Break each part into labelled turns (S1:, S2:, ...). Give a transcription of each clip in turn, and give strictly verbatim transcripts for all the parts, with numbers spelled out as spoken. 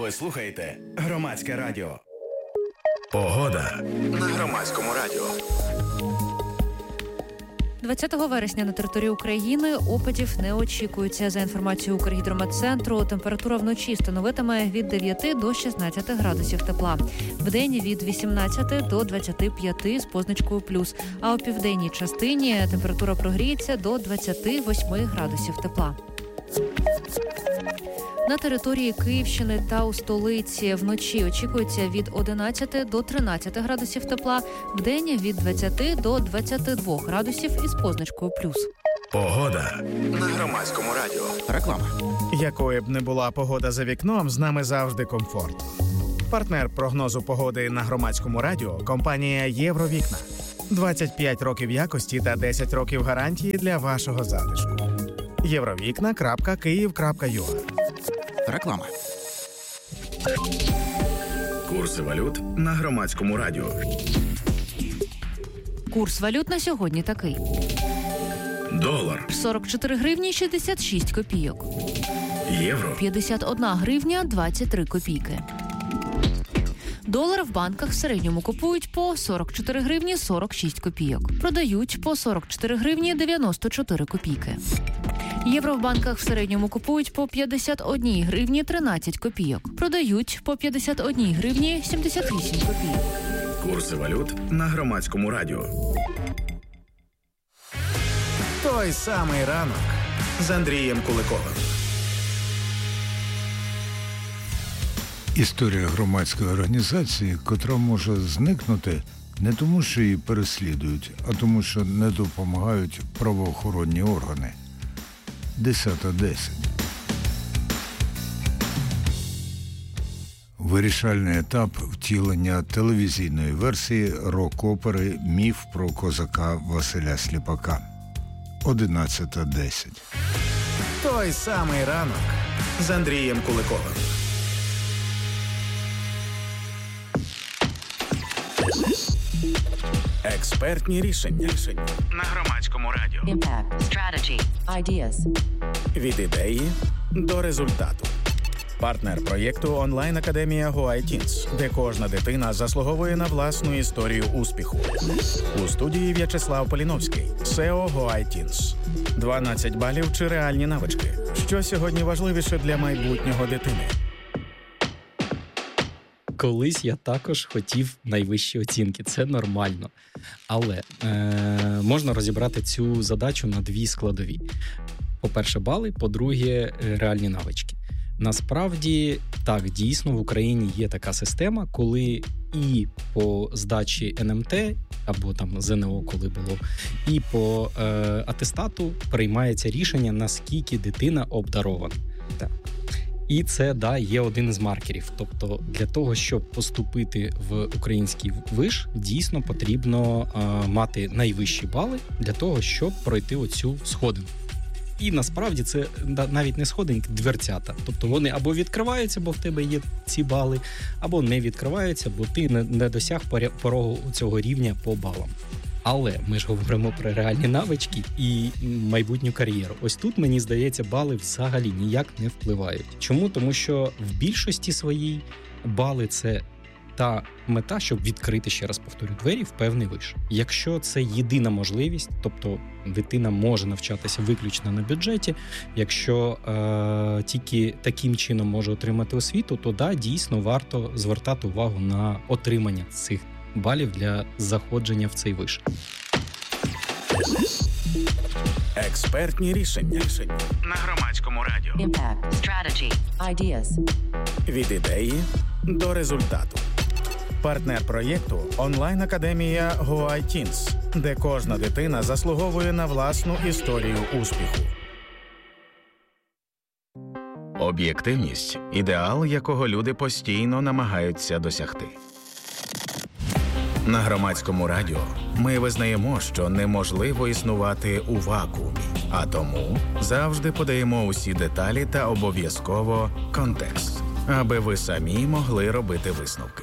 S1: Ви слухаєте Громадське радіо. Погода на Громадському радіо.
S2: двадцятого вересня на території України опадів не очікується. За інформацією Укргідрометцентру, температура вночі становитиме від дев'яти до шістнадцяти градусів тепла. Вдень від вісімнадцяти до двадцяти п'яти з позначкою плюс. А у південній частині температура прогріється до двадцяти восьми градусів тепла. На території Київщини та у столиці вночі очікується від одинадцяти до тринадцяти градусів тепла, вдень від двадцяти до двадцяти двох градусів із позначкою плюс.
S1: Погода на Громадському радіо. Реклама.
S3: Якою б не була погода за вікном, з нами завжди комфорт. Партнер прогнозу погоди на Громадському радіо – компанія «Євровікна». двадцять п'ять років якості та десять років гарантії для вашого затишку. євровікна крапка київ крапка ю а.
S1: Реклама. Курси валют на Громадському радіо.
S2: Курс валют на сьогодні такий.
S1: Долар.
S2: сорок чотири гривні шістдесят шість копійок.
S1: Євро.
S2: п'ятдесят одна гривня двадцять три копійки. Долар в банках в середньому купують по сорок чотири гривні сорок шість копійок. Продають по сорок чотири гривні дев'яносто чотири копійки. Євро в банках в середньому купують по п'ятдесят одна гривні тринадцять копійок. Продають по п'ятдесят одна гривні сімдесят вісім копійок.
S1: Курси валют на Громадському радіо.
S3: Той самий ранок з Андрієм Куликовим.
S4: Історія громадської організації, котра може зникнути не тому, що її переслідують, а тому, що не допомагають правоохоронні органи. десята десять. Вирішальний етап втілення телевізійної версії рок-опери «Міф про козака Василя Сліпака». одинадцята десять.
S3: Той самий ранок з Андрієм Куликовим.
S1: Експертні рішення. Рішення на Громадському радіо.
S5: Impact. Strategy. Ideas.
S1: Від ідеї до результату. Партнер проєкту онлайн-академія GoITeens, де кожна дитина заслуговує на власну історію успіху. У студії В'ячеслав Поліновський, сео GoITeens. дванадцять балів чи реальні навички. Що сьогодні важливіше для майбутнього дитини?
S6: Колись я також хотів найвищі оцінки, це нормально. Але е, можна розібрати цю задачу на дві складові. По-перше, бали, по-друге, реальні навички. Насправді, так, дійсно, в Україні є така система, коли і по здачі ен ем те, або там зе ен о, коли було, і по е, атестату приймається рішення, наскільки дитина обдарована. Так. І це, да, є один з маркерів. Тобто для того, щоб поступити в український виш, дійсно потрібно е, мати найвищі бали для того, щоб пройти оцю сходинку. І насправді це навіть не сходинки, дверцята. Тобто вони або відкриваються, бо в тебе є ці бали, або не відкриваються, бо ти не, не досяг порогу цього рівня по балам. Але ми ж говоримо про реальні навички і майбутню кар'єру. Ось тут, мені здається, бали взагалі ніяк не впливають. Чому? Тому що в більшості своїй бали – це та мета, щоб відкрити, ще раз повторю, двері в певний виш. Якщо це єдина можливість, тобто дитина може навчатися виключно на бюджеті, якщо е, тільки таким чином може отримати освіту, то да, дійсно варто звертати увагу на отримання цих балів для заходження в цей виш.
S1: Експертні рішення. Рішення на Громадському радіо.
S5: Impact. Strategy. Ideas.
S1: Від ідеї до результату. Партнер проєкту онлайн-академія GoITeens, де кожна дитина заслуговує на власну історію успіху. Об'єктивність – ідеал, якого люди постійно намагаються досягти. На Громадському радіо ми визнаємо, що неможливо існувати у вакуумі, а тому завжди подаємо усі деталі та обов'язково контекст, аби ви самі могли робити висновки.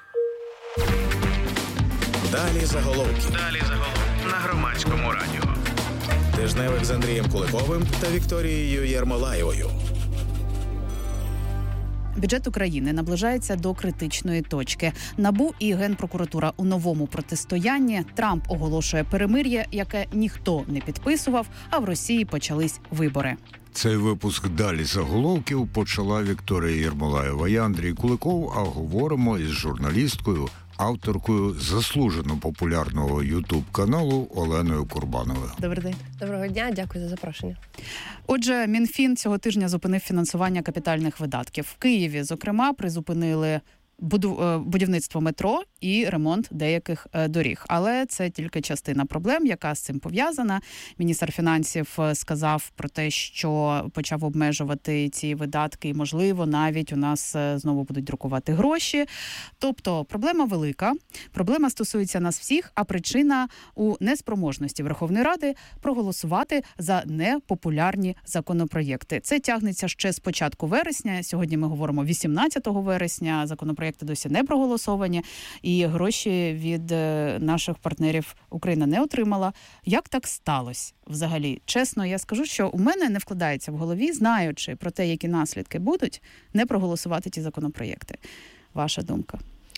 S1: Далі заголовки. Далі заголовки на Громадському радіо. Тижневик з Андрієм Куликовим та Вікторією Єрмолаєвою.
S7: Бюджет України наближається до критичної точки. НАБУ і Генпрокуратура у новому протистоянні. Трамп оголошує перемир'я, яке ніхто не підписував, а в Росії почались вибори.
S4: Цей випуск далі заголовків почала Вікторія Єрмолаєва. Я Андрій Куликов, а говоримо із журналісткою, авторкою заслужено популярного ютуб-каналу Оленою Курбановою.
S7: Добрий день.
S8: Доброго дня, дякую за запрошення.
S7: Отже, Мінфін цього тижня зупинив фінансування капітальних видатків. В Києві, зокрема, призупинили будівництво метро і ремонт деяких доріг. Але це тільки частина проблем, яка з цим пов'язана. Міністр фінансів сказав про те, що почав обмежувати ці видатки і, можливо, навіть у нас знову будуть друкувати гроші. Тобто проблема велика, проблема стосується нас всіх, а причина у неспроможності Верховної Ради проголосувати за непопулярні законопроєкти. Це тягнеться ще з початку вересня. Сьогодні ми говоримо вісімнадцятого вересня. Законопроєкти досі не проголосовані, і гроші від наших партнерів Україна не отримала. Як так сталося взагалі? Чесно, я скажу, що у мене не вкладається в голові, знаючи про те, які наслідки будуть, не проголосувати ті законопроєкти. Ваша думка?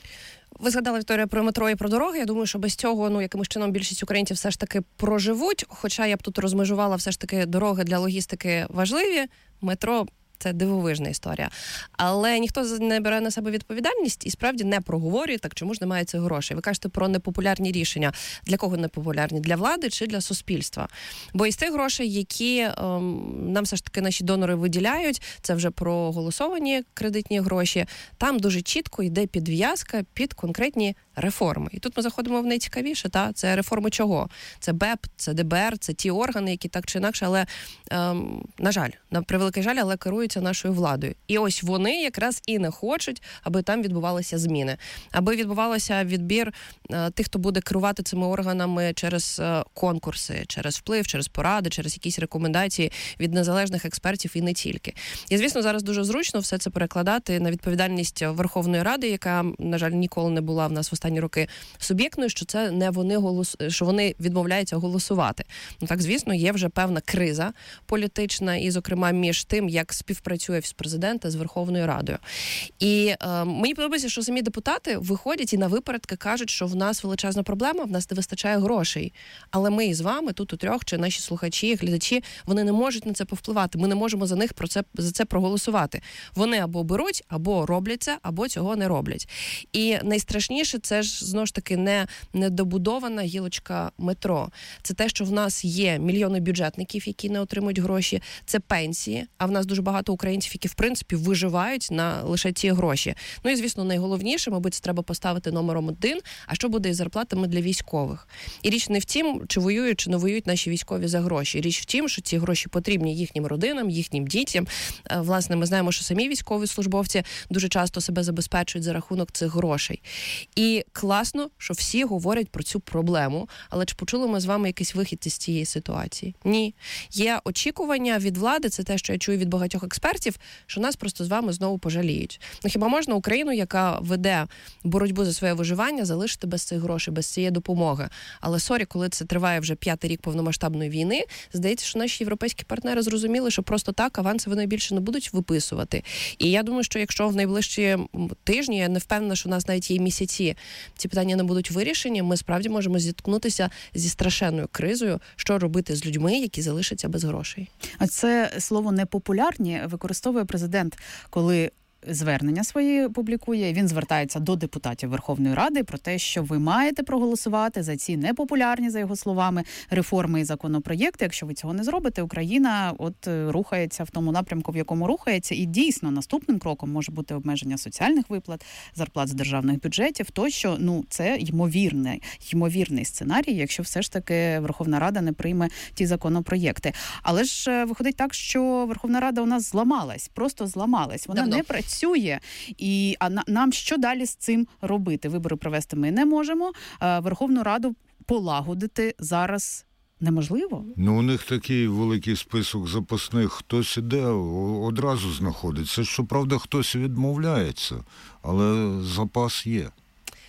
S8: Ви згадали, Вікторія, про метро і про дороги. Я думаю, що без цього, ну, якимось чином більшість українців все ж таки проживуть. Хоча я б тут розмежувала все ж таки дороги для логістики важливі, метро – це дивовижна історія. Але ніхто не бере на себе відповідальність і справді не проговорює, так чому ж немає цих грошей. Ви кажете про непопулярні рішення. Для кого непопулярні? Для влади чи для суспільства? Бо із тих грошей, які ем, нам все ж таки наші донори виділяють, це вже проголосовані кредитні гроші, там дуже чітко йде підв'язка під конкретні реформи. І тут ми заходимо в найцікавіше, та? Це реформи чого? Це БЕП, це ДБР, це ті органи, які так чи інакше, але, ем, на жаль, на превеликий жаль, але керуються нашою владою. І ось вони якраз і не хочуть, аби там відбувалися зміни. Аби відбувався відбір е, тих, хто буде керувати цими органами через е, конкурси, через вплив, через поради, через якісь рекомендації від незалежних експертів і не тільки. І, звісно, зараз дуже зручно все це перекладати на відповідальність Верховної Ради, яка, на жаль, ніколи не була в нас в останні роки суб'єктною, що це не вони голос... що вони відмовляються голосувати. Ну так, звісно, є вже певна криза політична і, зокрема, між тим, як співпрацює Офіс президента з Верховною Радою. І е, мені подобається, що самі депутати виходять і на випередки кажуть, що в нас величезна проблема, в нас не вистачає грошей. Але ми із вами, тут у трьох, чи наші слухачі, глядачі, вони не можуть на це повпливати. Ми не можемо за них про це, за це проголосувати. Вони або беруть, або роблять це, або цього не роблять. І найстрашніше, це ж, знову ж таки, не недобудована гілочка метро. Це те, що в нас є мільйони бюджетників, які не отримують гроші, це пенсії, а в нас дуже багато українців, які, в принципі, виживають на лише ці гроші. Ну і, звісно, найголовніше, мабуть, це треба поставити номером один, а що буде із зарплатами для військових. І річ не в тім, чи воюють, чи не воюють наші військові за гроші. Річ в тім, що ці гроші потрібні їхнім родинам, їхнім дітям. Власне, ми знаємо, що самі військові службовці дуже часто себе забезпечують за рахунок цих грошей. І класно, що всі говорять про цю проблему, але чи почули ми з вами якийсь вихід із цієї ситуації? Ні. Є очікування від влади, це те, що я чую від багатьох експертів, що нас просто з вами знову пожаліють. Ну хіба можна Україну, яка веде боротьбу за своє виживання, залишити без цих грошей, без цієї допомоги? Але, сорі, коли це триває вже п'ятий рік повномасштабної війни, здається, що наші європейські партнери зрозуміли, що просто так аванси вони більше не будуть виписувати. І я думаю, що якщо в найближчі тижні, я не впевнена, що у нас навіть є місяці, ці питання не будуть вирішені, ми справді можемо зіткнутися зі страшенною кризою, що робити з людьми, які залишаться без грошей.
S7: А це слово «непопулярні» використовує президент, коли звернення свої публікує. Він звертається до депутатів Верховної Ради про те, що ви маєте проголосувати за ці непопулярні, за його словами, реформи і законопроєкти. Якщо ви цього не зробите, Україна от рухається в тому напрямку, в якому рухається. І дійсно наступним кроком може бути обмеження соціальних виплат, зарплат з державних бюджетів. Тощо, ну, це ймовірний, ймовірний сценарій, якщо все ж таки Верховна Рада не прийме ті законопроєкти. Але ж виходить так, що Верховна Рада у нас зламалась, просто зламалась. Вона Давно. не працює. І а нам що далі з цим робити? Вибори провести ми не можемо. Верховну Раду полагодити зараз неможливо.
S4: Ну, у них такий великий список запасних. Хтось іде, одразу знаходиться. Щоправда, хтось відмовляється, але запас є.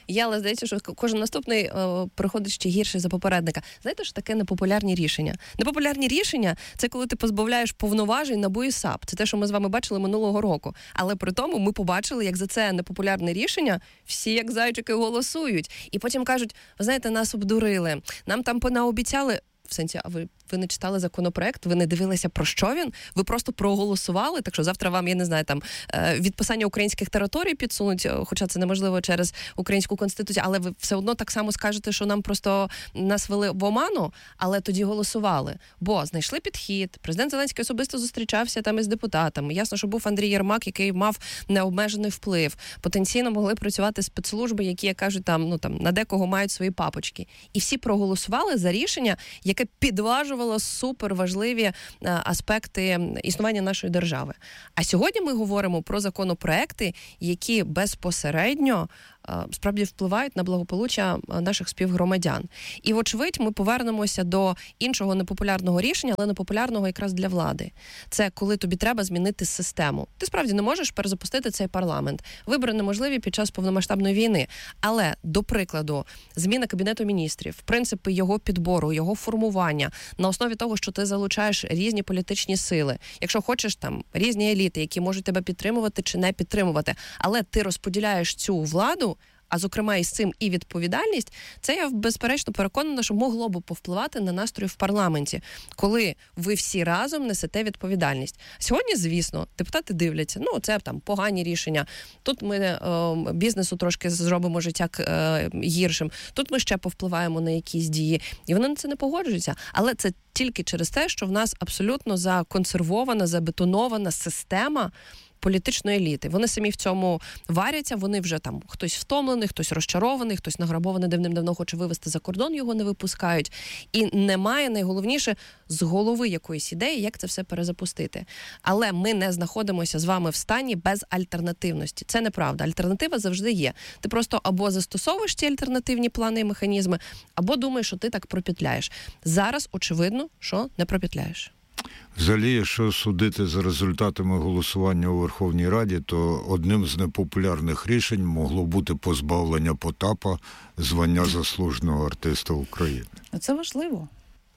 S8: є, але здається, що кожен наступний о, приходить ще гірше за попередника. Знаєте, що таке непопулярні рішення? Непопулярні рішення – це коли ти позбавляєш повноважень НАБУ і САП. Це те, що ми з вами бачили минулого року. Але при тому ми побачили, як за це непопулярне рішення всі як зайчики голосують. І потім кажуть, ви знаєте, нас обдурили, нам там понаобіцяли. В сенсі, а ви, ви не читали законопроект, ви не дивилися, про що він? Ви просто проголосували, так що завтра вам, я не знаю, там, відписання українських територій підсунуть, хоча це неможливо через українську конституцію, але ви все одно так само скажете, що нам просто нас вели в оману, але тоді голосували. Бо знайшли підхід, президент Зеленський особисто зустрічався там із депутатами. Ясно, що був Андрій Єрмак, який мав необмежений вплив. Потенційно могли працювати спецслужби, які, як кажуть, там, ну, там, на декого мають свої папочки. І всі проголосували за рішення, яке підважувало суперважливі аспекти існування нашої держави. А сьогодні ми говоримо про законопроекти, які безпосередньо справді впливають на благополуччя наших співгромадян. І, вочевидь, ми повернемося до іншого непопулярного рішення, але непопулярного якраз для влади. Це коли тобі треба змінити систему. Ти справді не можеш перезапустити цей парламент. Вибори неможливі під час повномасштабної війни. Але, до прикладу, зміна Кабінету міністрів, принципи його підбору, його формування, на основі того, що ти залучаєш різні політичні сили. Якщо хочеш, там, різні еліти, які можуть тебе підтримувати чи не підтримувати, але ти розподіляєш цю владу, а зокрема із цим і відповідальність, це я безперечно переконана, що могло б повпливати на настрої в парламенті, коли ви всі разом несете відповідальність. Сьогодні, звісно, депутати дивляться, ну, це там погані рішення, тут ми е, бізнесу трошки зробимо життя е, гіршим, тут ми ще повпливаємо на якісь дії, і вони на це не погоджуються. Але це тільки через те, що в нас абсолютно законсервована, забетонована система політичної еліти. Вони самі в цьому варяться, вони вже там хтось втомлений, хтось розчарований, хтось награбований давним-давно хоче вивезти за кордон, його не випускають. І немає, найголовніше, з голови якоїсь ідеї, як це все перезапустити. Але ми не знаходимося з вами в стані без альтернативності. Це неправда. Альтернатива завжди є. Ти просто або застосовуєш ці альтернативні плани і механізми, або думаєш, що ти так пропетляєш. Зараз, очевидно, що не пропетляєш.
S4: Взагалі, якщо судити за результатами голосування у Верховній Раді, то одним з непопулярних рішень могло бути позбавлення Потапа звання заслуженого артиста України.
S7: Це важливо.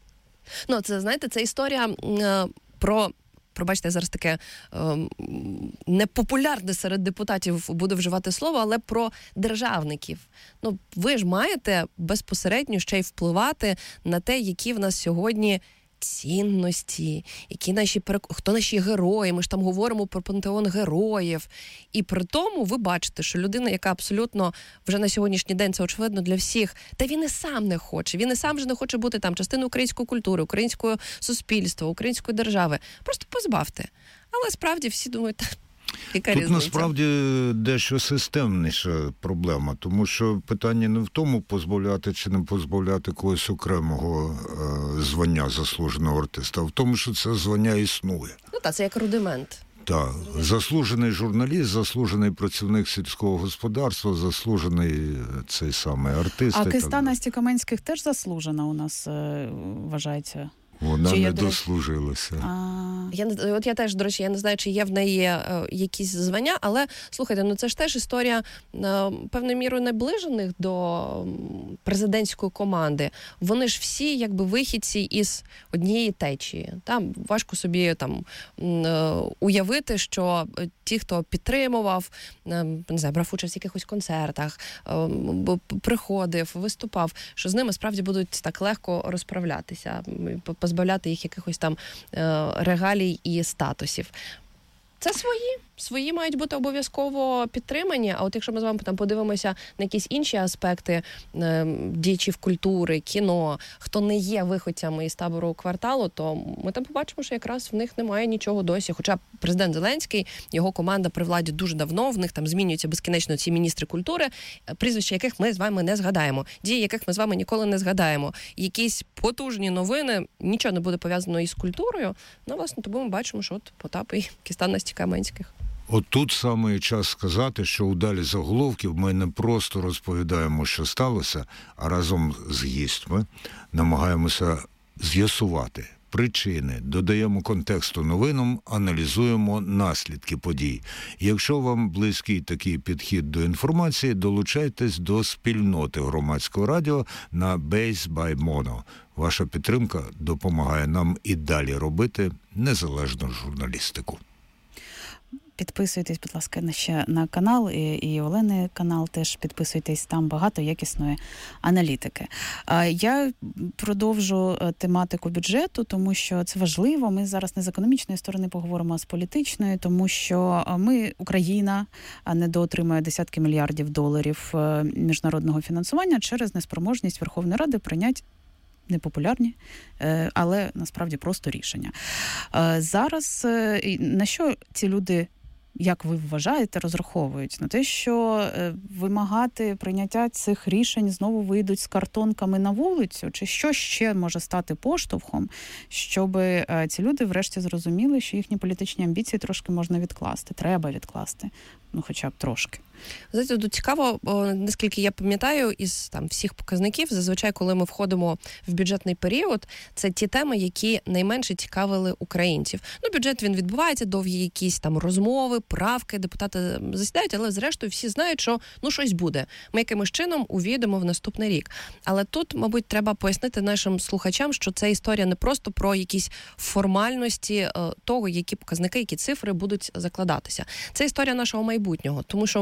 S8: Ну, це, знаєте, це історія е, про... Пробачте, зараз таке е, непопулярне серед депутатів буду вживати слово, але про державників. Ну, ви ж маєте безпосередньо ще й впливати на те, які в нас сьогодні цінності, які наші, хто наші герої, ми ж там говоримо про пантеон героїв. І при тому ви бачите, що людина, яка абсолютно вже на сьогоднішній день, це очевидно для всіх, та він і сам не хоче, він і сам вже не хоче бути там частиною української культури, українського суспільства, української держави. Просто позбавте. Але справді всі думають, та яка
S4: Тут
S8: різниця?
S4: насправді дещо системніша проблема, тому що питання не в тому, позбавляти чи не позбавляти когось окремого е, звання заслуженого артиста, а в тому, що це звання існує.
S8: Ну так, це як рудимент.
S4: Так, заслужений журналіст, заслужений працівник сільського господарства, заслужений цей самий артист.
S7: А Киста Насті Каменських теж заслужена у нас е, вважається?
S4: Вона
S7: чи
S4: не
S7: є,
S4: дослужилася.
S7: А...
S8: Я не от я теж, до речі, я не знаю, чи є в неї е, якісь звання, але слухайте, ну це ж теж історія е, певною мірою наближених до президентської команди. Вони ж всі якби вихідці із однієї течії. Там важко собі там е, уявити, що ті, хто підтримував, е, не знаю, брав участь в якихось концертах, е, приходив, виступав, що з ними справді будуть так легко розправлятися, позбавляти їх якихось там е, регалій і статусів. Це свої. Свої мають бути обов'язково підтримані, а от якщо ми з вами там подивимося на якісь інші аспекти е, діячів культури, кіно, хто не є виходцями із табору «Кварталу», то ми там побачимо, що якраз в них немає нічого досі. Хоча президент Зеленський, його команда при владі дуже давно, в них там змінюються безкінечно ці міністри культури, прізвища яких ми з вами не згадаємо, дії яких ми з вами ніколи не згадаємо. Якісь потужні новини, нічого не буде пов'язано із культурою, ну, власне, тому ми бачимо, що от Потап і Киста Насті Каменських.
S4: От тут саме час сказати, що у далі заголовків ми не просто розповідаємо, що сталося, а разом з гістьми намагаємося з'ясувати, причини, додаємо контексту новинам, аналізуємо наслідки подій. Якщо вам близький такий підхід до інформації, долучайтесь до спільноти громадського радіо на Base by Mono. Ваша підтримка допомагає нам і далі робити незалежну журналістику.
S7: Підписуйтесь, будь ласка, на ще на канал, і, і Олени канал теж підписуйтесь, там багато якісної аналітики. Я продовжу тематику бюджету, тому що це важливо. Ми зараз не з економічної сторони поговоримо, а з політичної, тому що ми, Україна, недоотримує десятки мільярдів доларів міжнародного фінансування через неспроможність Верховної Ради прийняти непопулярні, але насправді просто рішення. Зараз на що ці люди, як ви вважаєте, розраховують? На те, що вимагати прийняття цих рішень знову вийдуть з картонками на вулицю? Чи що ще може стати поштовхом, щоб ці люди врешті зрозуміли, що їхні політичні амбіції трошки можна відкласти, треба відкласти, ну хоча б трошки?
S8: Знаєте, тут цікаво, наскільки я пам'ятаю, із там всіх показників, зазвичай, коли ми входимо в бюджетний період, це ті теми, які найменше цікавили українців. Ну, бюджет, він відбувається, довгі якісь там розмови, правки, депутати засідають, але зрештою всі знають, що ну щось буде. Ми якимось чином увійдемо в наступний рік. Але тут, мабуть, треба пояснити нашим слухачам, що це історія не просто про якісь формальності е, того, які показники, які цифри будуть закладатися. Це історія нашого майбутнього, тому що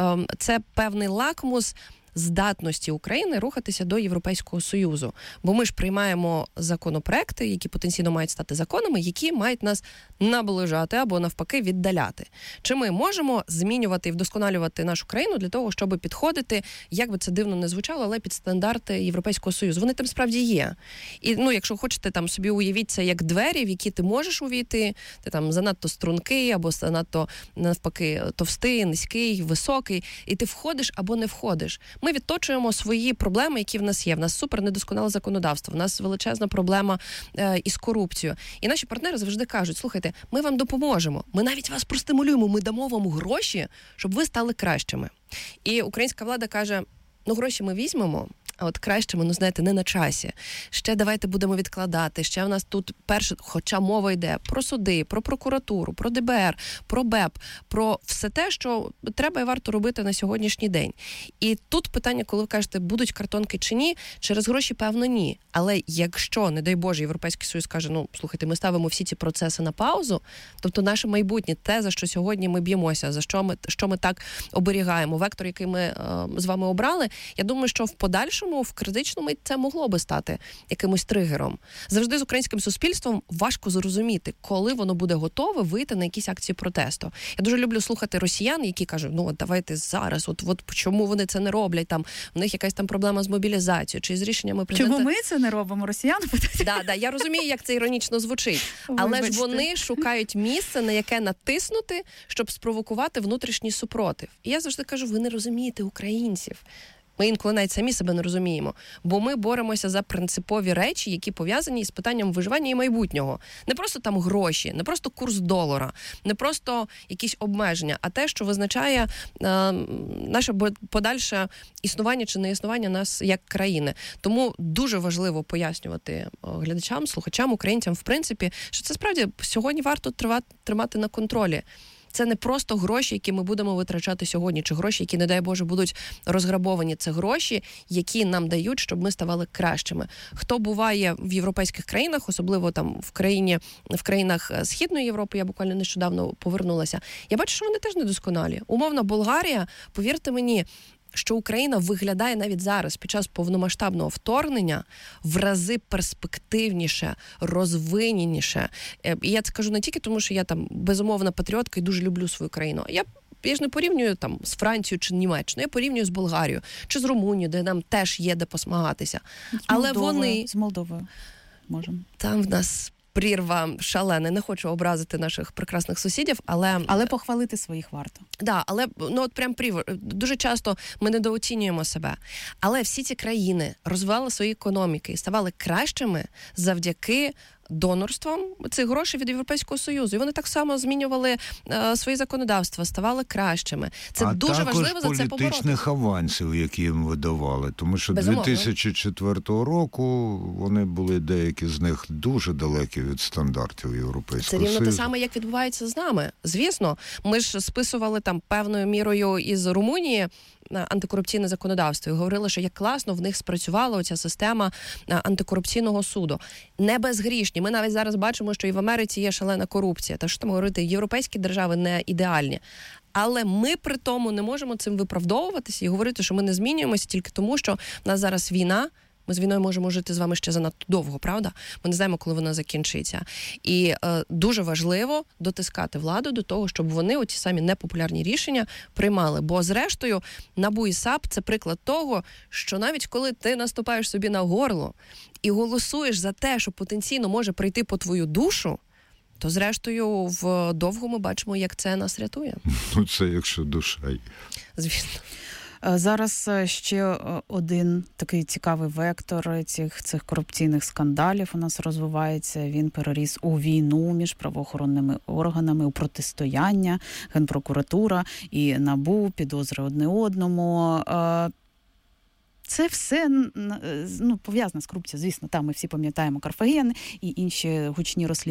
S8: це певний лакмус здатності України рухатися до Європейського Союзу. Бо ми ж приймаємо законопроекти, які потенційно мають стати законами, які мають нас наближати або навпаки віддаляти. Чи ми можемо змінювати і вдосконалювати нашу країну для того, щоб підходити, як би це дивно не звучало, але під стандарти Європейського Союзу? Вони там справді є. І, ну, якщо хочете, там собі уявіть це як двері, в які ти можеш увійти, ти там занадто стрункий, або занадто, навпаки, товстий, низький, високий, і ти входиш або не входиш. Ми відточуємо свої проблеми, які в нас є. В нас супер недосконале законодавство, в нас величезна проблема е, із корупцією. І наші партнери завжди кажуть, слухайте, ми вам допоможемо, ми навіть вас простимулюємо, ми дамо вам гроші, щоб ви стали кращими. І українська влада каже, ну гроші ми візьмемо, а от кращими, ну знаєте, не на часі. Ще давайте будемо відкладати. Ще в нас тут перше, хоча мова йде про суди, про прокуратуру, про де бе ер, про бе е пе, про все те, що треба і варто робити на сьогоднішній день. І тут питання, коли ви кажете, будуть картонки чи ні, через гроші, певно, ні. Але якщо, не дай Боже, Європейський Союз каже, ну, слухайте, ми ставимо всі ці процеси на паузу, тобто наше майбутнє, те, за що сьогодні ми б'ємося, за що ми, що ми так оберігаємо, вектор, який ми е, з вами обрали, я думаю, що в подальшому в критичному це могло би стати якимось тригером. Завжди з українським суспільством важко зрозуміти, коли воно буде готове вийти на якісь акції протесту. Я дуже люблю слухати росіян, які кажуть, ну от давайте зараз, от, от чому вони це не роблять, там в них якась там проблема з мобілізацією, чи з рішеннями президента.
S7: Чому ми це не робимо, росіян?
S8: Да, да, я розумію, як це іронічно звучить. Але
S7: Вибачте.
S8: ж вони шукають місце, на яке натиснути, щоб спровокувати внутрішній супротив. І я завжди кажу, ви не розумієте українців. Ми інколи навіть самі себе не розуміємо, бо ми боремося за принципові речі, які пов'язані з питанням виживання і майбутнього. Не просто там гроші, не просто курс долара, не просто якісь обмеження, а те, що визначає е, наше подальше існування чи неіснування нас як країни. Тому дуже важливо пояснювати глядачам, слухачам, українцям, в принципі, що це справді сьогодні варто тривати, тримати на контролі. Це не просто гроші, які ми будемо витрачати сьогодні, чи гроші, які, не дай Боже, будуть розграбовані. Це гроші, які нам дають, щоб ми ставали кращими. Хто буває в європейських країнах, особливо там в країні, в країнах Східної Європи, я буквально нещодавно повернулася, я бачу, що вони теж недосконалі. Умовно, Болгарія, повірте мені, що Україна виглядає навіть зараз, під час повномасштабного вторгнення, в рази перспективніше, розвиненіше. І я це кажу не тільки тому, що я там безумовна патріотка і дуже люблю свою країну. Я, я ж не порівнюю там з Францією чи Німеччиною, я порівнюю з Болгарією чи з Румунією, де нам теж є де посмагатися.
S7: З
S8: Але
S7: Молдовою,
S8: вони...
S7: З Молдовою можемо.
S8: Там в нас... прірва шалена. Не хочу образити наших прекрасних сусідів, але...
S7: Але похвалити своїх варто.
S8: Да, але, ну, от прям прірва. Дуже часто ми недооцінюємо себе. Але всі ці країни розвивали свої економіки і ставали кращими завдяки донорством цих грошей від Європейського Союзу. І вони так само змінювали е, свої законодавства, ставали кращими. Це
S4: а
S8: дуже важливо за це поборотися.
S4: А також політичних авансів, які їм видавали. Тому що
S8: Безумовно.
S4: дві тисячі четвертого року вони були, деякі з них, дуже далекі від стандартів Європейського
S8: Це рівно
S4: Союзу.
S8: те саме, як відбувається з нами. Звісно, ми ж списували там певною мірою із Румунії антикорупційне законодавство і говорили, що як класно в них спрацювала оця система антикорупційного суду. Не безгрішні. Ми навіть зараз бачимо, що і в Америці є шалена корупція. Та що там говорити, європейські держави не ідеальні. Але ми при тому не можемо цим виправдовуватися і говорити, що ми не змінюємося тільки тому, що в нас зараз війна. Ми з війною можемо жити з вами ще занадто довго, правда? Ми не знаємо, коли вона закінчиться. І е, дуже важливо дотискати владу до того, щоб вони оці самі непопулярні рішення приймали. Бо, зрештою, НАБУ і САП – це приклад того, що навіть коли ти наступаєш собі на горло і голосуєш за те, що потенційно може прийти по твою душу, то, зрештою, вдовго ми бачимо, як це нас рятує.
S4: Ну, це якщо душа є.
S8: Звісно.
S7: Зараз ще один такий цікавий вектор цих, цих корупційних скандалів у нас розвивається. Він переріс у війну між правоохоронними органами, у протистояння, Генпрокуратура і НАБУ, підозри одне одному. Це все ну, пов'язане з корупцією, звісно. Там ми всі пам'ятаємо Карфаген і інші гучні розслідування.